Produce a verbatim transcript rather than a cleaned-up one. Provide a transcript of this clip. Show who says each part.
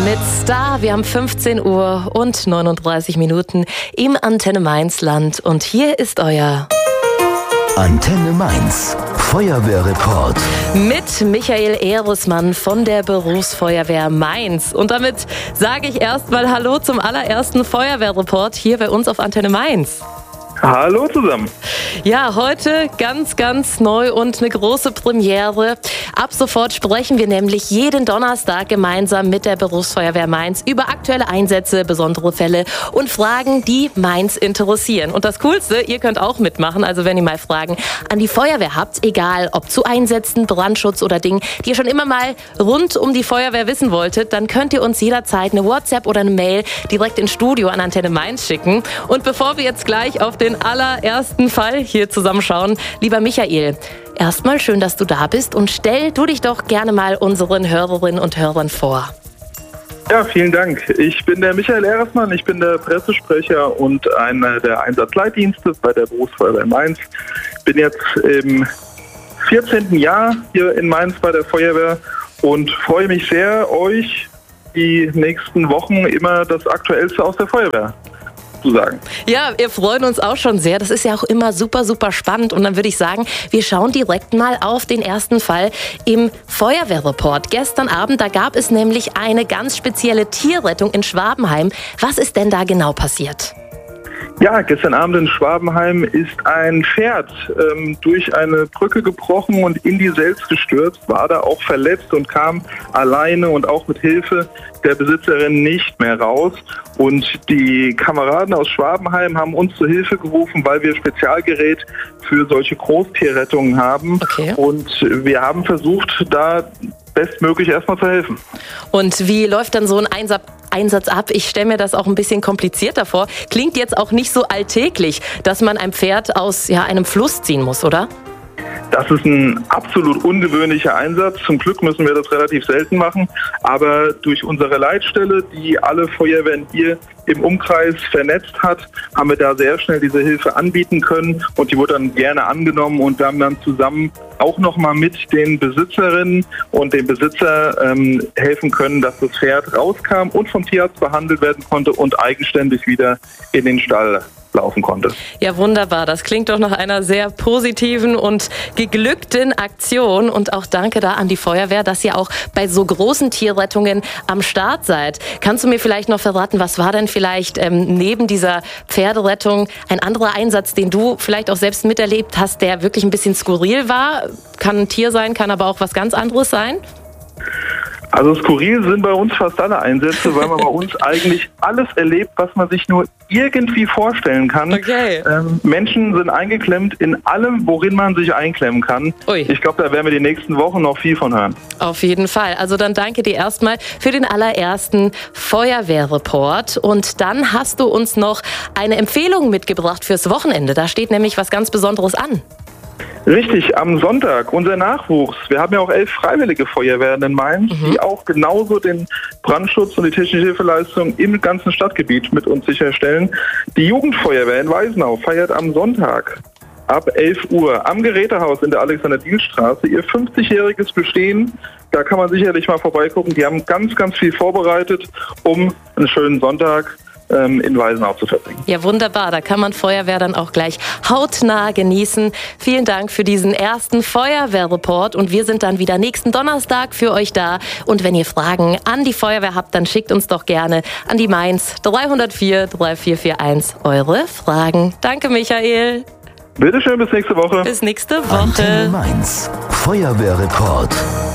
Speaker 1: mit Star. Wir haben fünfzehn Uhr und neununddreißig Minuten im Antenne Mainz Land. Und hier ist euer
Speaker 2: Antenne Mainz Feuerwehrreport
Speaker 1: mit Michael Ehresmann von der Berufsfeuerwehr Mainz. Und damit sage ich erstmal Hallo zum allerersten Feuerwehrreport hier bei uns auf Antenne Mainz.
Speaker 3: Hallo zusammen.
Speaker 1: Ja, heute ganz, ganz neu und eine große Premiere. Ab sofort sprechen wir nämlich jeden Donnerstag gemeinsam mit der Berufsfeuerwehr Mainz über aktuelle Einsätze, besondere Fälle und Fragen, die Mainz interessieren. Und das Coolste, ihr könnt auch mitmachen. Also wenn ihr mal Fragen an die Feuerwehr habt, egal ob zu Einsätzen, Brandschutz oder Dingen, die ihr schon immer mal rund um die Feuerwehr wissen wolltet, dann könnt ihr uns jederzeit eine WhatsApp oder eine Mail direkt ins Studio an Antenne Mainz schicken. Und bevor wir jetzt gleich auf den allerersten Fall hier zusammenschauen, lieber Michael, erstmal schön, dass du da bist und stell du dich doch gerne mal unseren Hörerinnen und Hörern vor.
Speaker 3: Ja, vielen Dank. Ich bin der Michael Ehresmann, ich bin der Pressesprecher und einer der Einsatzleitdienste bei der Berufsfeuerwehr Mainz. Bin jetzt im vierzehnten Jahr hier in Mainz bei der Feuerwehr und freue mich sehr, euch die nächsten Wochen immer das Aktuellste aus der Feuerwehr zu sagen.
Speaker 1: Ja, wir freuen uns auch schon sehr. Das ist ja auch immer super, super spannend. Und dann würde ich sagen, wir schauen direkt mal auf den ersten Fall im Feuerwehrreport. Gestern Abend, da gab es nämlich eine ganz spezielle Tierrettung in Schwabenheim. Was ist denn da genau passiert?
Speaker 3: Ja, gestern Abend in Schwabenheim ist ein Pferd ähm, durch eine Brücke gebrochen und in die Selz gestürzt, war da auch verletzt und kam alleine und auch mit Hilfe der Besitzerin nicht mehr raus. Und die Kameraden aus Schwabenheim haben uns zur Hilfe gerufen, weil wir Spezialgerät für solche Großtierrettungen haben.
Speaker 1: Okay.
Speaker 3: Und wir haben versucht, da bestmöglich erstmal zu helfen.
Speaker 1: Und wie läuft dann so ein Einsatz Einsatz ab? Ich stelle mir das auch ein bisschen komplizierter vor. Klingt jetzt auch nicht so alltäglich, dass man ein Pferd aus ja, einem Fluss ziehen muss, oder?
Speaker 3: Das ist ein absolut ungewöhnlicher Einsatz. Zum Glück müssen wir das relativ selten machen. Aber durch unsere Leitstelle, die alle Feuerwehren hier im Umkreis vernetzt hat, haben wir da sehr schnell diese Hilfe anbieten können. Und die wurde dann gerne angenommen. Und wir haben dann zusammen auch nochmal mit den Besitzerinnen und dem Besitzer ähm, helfen können, dass das Pferd rauskam und vom Tierarzt behandelt werden konnte und eigenständig wieder in den Stall laufen konnte.
Speaker 1: Ja, wunderbar. Das klingt doch nach einer sehr positiven und geglückten Aktion. Und auch danke da an die Feuerwehr, dass ihr auch bei so großen Tierrettungen am Start seid. Kannst du mir vielleicht noch verraten, was war denn vielleicht ähm, neben dieser Pferderettung ein anderer Einsatz, den du vielleicht auch selbst miterlebt hast, der wirklich ein bisschen skurril war? Kann ein Tier sein, kann aber auch was ganz anderes sein?
Speaker 3: Also skurril sind bei uns fast alle Einsätze, weil man bei uns eigentlich alles erlebt, was man sich nur irgendwie vorstellen kann.
Speaker 1: Okay.
Speaker 3: Ähm, Menschen sind eingeklemmt in allem, worin man sich einklemmen kann.
Speaker 1: Ui.
Speaker 3: Ich glaube, da werden wir die nächsten Wochen noch viel von hören.
Speaker 1: Auf jeden Fall. Also dann danke dir erstmal für den allerersten Feuerwehrreport. Und dann hast du uns noch eine Empfehlung mitgebracht fürs Wochenende. Da steht nämlich was ganz Besonderes an.
Speaker 3: Richtig, am Sonntag, unser Nachwuchs. Wir haben ja auch elf freiwillige Feuerwehren in Mainz, mhm. die auch genauso den Brandschutz und die technische Hilfeleistung im ganzen Stadtgebiet mit uns sicherstellen. Die Jugendfeuerwehr in Weisenau feiert am Sonntag ab elf Uhr am Gerätehaus in der Alexander-Diel-Straße ihr fünfzigjähriges Bestehen. Da kann man sicherlich mal vorbeigucken. Die haben ganz, ganz viel vorbereitet, um einen schönen Sonntag in Weisenau zu verbringen.
Speaker 1: Ja, wunderbar. Da kann man Feuerwehr dann auch gleich hautnah genießen. Vielen Dank für diesen ersten Feuerwehrreport und wir sind dann wieder nächsten Donnerstag für euch da. Und wenn ihr Fragen an die Feuerwehr habt, dann schickt uns doch gerne an die Mainz drei null vier drei vier vier eins eure Fragen. Danke, Michael.
Speaker 3: Bitteschön, bis nächste Woche.
Speaker 1: Bis nächste Woche.
Speaker 2: Antenne Mainz Feuerwehrreport.